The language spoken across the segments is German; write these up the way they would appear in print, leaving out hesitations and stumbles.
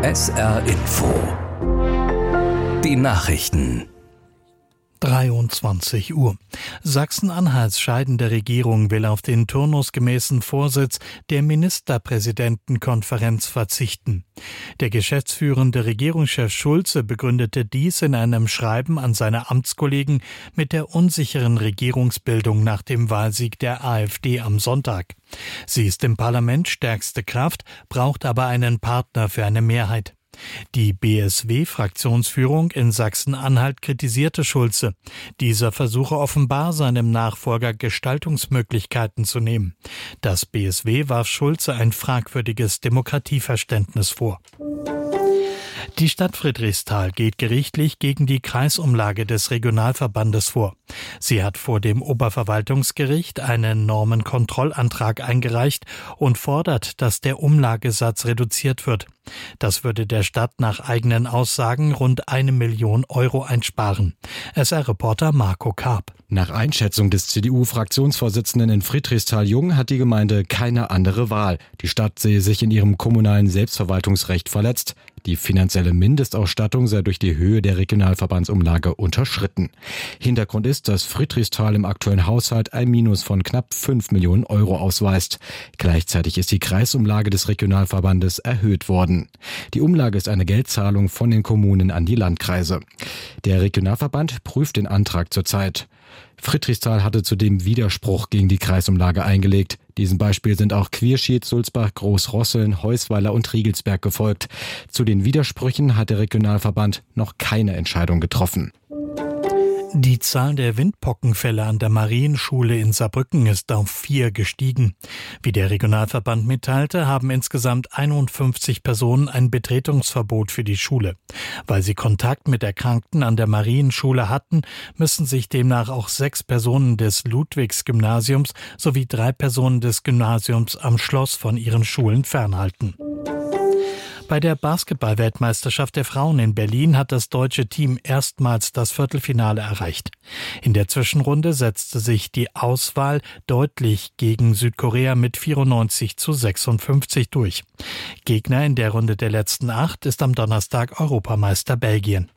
SR Info. Die Nachrichten. 23 Uhr. Sachsen-Anhalts scheidende Regierung will auf den turnusgemäßen Vorsitz der Ministerpräsidentenkonferenz verzichten. Der geschäftsführende Regierungschef Schulze begründete dies in einem Schreiben an seine Amtskollegen mit der unsicheren Regierungsbildung nach dem Wahlsieg der AfD am Sonntag. Sie ist im Parlament stärkste Kraft, braucht aber einen Partner für eine Mehrheit. Die BSW-Fraktionsführung in Sachsen-Anhalt kritisierte Schulze. Dieser versuche offenbar, seinem Nachfolger Gestaltungsmöglichkeiten zu nehmen. Das BSW warf Schulze ein fragwürdiges Demokratieverständnis vor. Die Stadt Friedrichsthal geht gerichtlich gegen die Kreisumlage des Regionalverbandes vor. Sie hat vor dem Oberverwaltungsgericht einen Normenkontrollantrag eingereicht und fordert, dass der Umlagesatz reduziert wird. Das würde der Stadt nach eigenen Aussagen rund 1 Million Euro einsparen. SR-Reporter Marco Karp. Nach Einschätzung des CDU-Fraktionsvorsitzenden in Friedrichsthal-Jung hat die Gemeinde keine andere Wahl. Die Stadt sehe sich in ihrem kommunalen Selbstverwaltungsrecht verletzt. Die finanzielle Mindestausstattung sei durch die Höhe der Regionalverbandsumlage unterschritten. Hintergrund ist, dass Friedrichsthal im aktuellen Haushalt ein Minus von knapp 5 Millionen Euro ausweist. Gleichzeitig ist die Kreisumlage des Regionalverbandes erhöht worden. Die Umlage ist eine Geldzahlung von den Kommunen an die Landkreise. Der Regionalverband prüft den Antrag zurzeit. Friedrichsthal hatte zudem Widerspruch gegen die Kreisumlage eingelegt. Diesem Beispiel sind auch Quierschied, Sulzbach, Großrosseln, Heusweiler und Riegelsberg gefolgt. Zu den Widersprüchen hat der Regionalverband noch keine Entscheidung getroffen. Die Zahl der Windpockenfälle an der Marienschule in Saarbrücken ist auf 4 gestiegen. Wie der Regionalverband mitteilte, haben insgesamt 51 Personen ein Betretungsverbot für die Schule. Weil sie Kontakt mit Erkrankten an der Marienschule hatten, müssen sich demnach auch 6 Personen des Ludwigs-Gymnasiums sowie 3 Personen des Gymnasiums am Schloss von ihren Schulen fernhalten. Bei der Basketball-Weltmeisterschaft der Frauen in Berlin hat das deutsche Team erstmals das Viertelfinale erreicht. In der Zwischenrunde setzte sich die Auswahl deutlich gegen Südkorea mit 94:56 durch. Gegner in der Runde der letzten 8 ist am Donnerstag Europameister Belgien.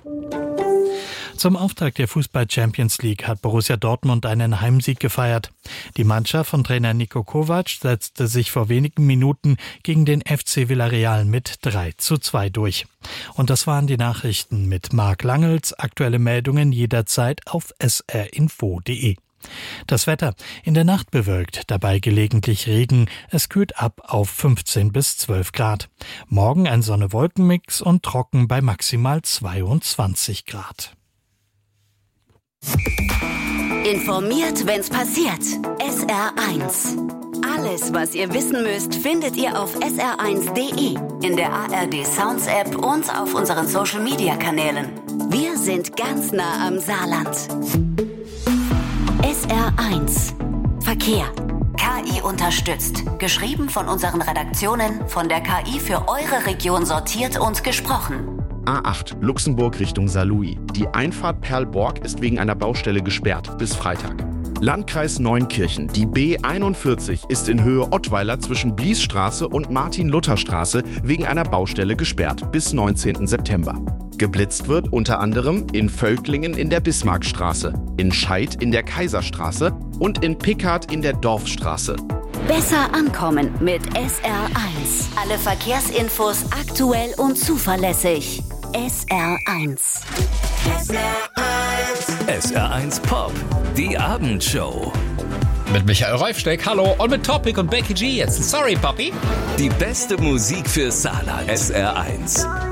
Zum Auftakt der Fußball-Champions League hat Borussia Dortmund einen Heimsieg gefeiert. Die Mannschaft von Trainer Niko Kovac setzte sich vor wenigen Minuten gegen den FC Villarreal mit 3:2 durch. Und das waren die Nachrichten mit Marc Langels. Aktuelle Meldungen jederzeit auf srinfo.de. Das Wetter: in der Nacht bewölkt, dabei gelegentlich Regen. Es kühlt ab auf 15 bis 12 Grad. Morgen ein Sonne-Wolken-Mix und trocken bei maximal 22 Grad. Informiert, wenn's passiert. SR1. Alles, was ihr wissen müsst, findet ihr auf sr1.de, in der ARD Sounds App und auf unseren Social Media Kanälen. Wir sind ganz nah am Saarland. SR1. Verkehr. KI unterstützt. Geschrieben von unseren Redaktionen, von der KI für eure Region sortiert und gesprochen. A8 Luxemburg Richtung Saarlouis. Die Einfahrt Perlborg ist wegen einer Baustelle gesperrt bis Freitag. Landkreis Neunkirchen. Die B41 ist in Höhe Ottweiler zwischen Bliesstraße und Martin-Luther-Straße wegen einer Baustelle gesperrt bis 19. September. Geblitzt wird unter anderem in Völklingen in der Bismarckstraße, in Scheid in der Kaiserstraße und in Pickard in der Dorfstraße. Besser ankommen mit SR1. Alle Verkehrsinfos aktuell und zuverlässig. SR1. SR1 Pop, die Abendshow. Mit Michael Reifsteck, hallo, und mit Topic und Becky G jetzt. Sorry, Papi. Die beste Musik für Saarland. SR1.